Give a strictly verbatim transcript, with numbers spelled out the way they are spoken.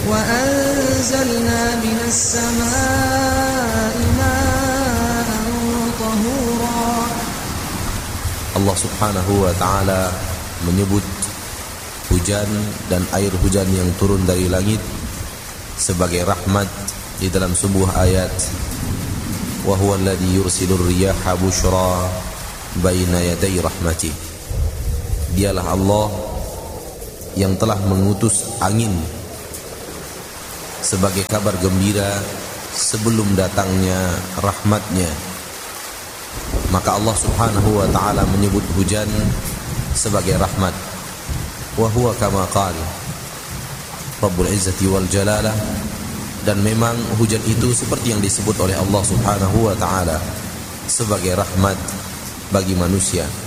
وأنزلنا من السماء ماء طهورا. Allah Subhanahu wa taala menyebut hujan dan air hujan yang turun dari langit sebagai rahmat di dalam sebuah ayat, wa huwa alladhi yursilur riyaha bushra baina yaday rahmatih. Dialah Allah yang telah mengutus angin sebagai kabar gembira sebelum datangnya rahmatnya. Maka Allah Subhanahu wa ta'ala menyebut hujan sebagai rahmat. Wa huwa kama qala Rabbul Izzati wal Jalalah. Dan memang hujan itu seperti yang disebut oleh Allah Subhanahu wa ta'ala sebagai rahmat bagi manusia.